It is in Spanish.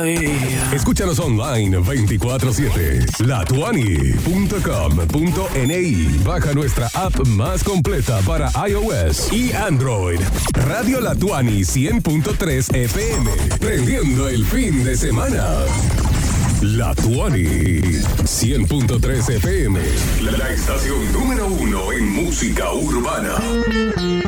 sabía. Escúchanos online 24/7. Latuani.com.ni. Baja nuestra app más completa para iOS y Android. Radio Latuani 100.3 FM. Prendiendo el fin de semana. Latuani 100.3 FM. La estación número 1 en música urbana.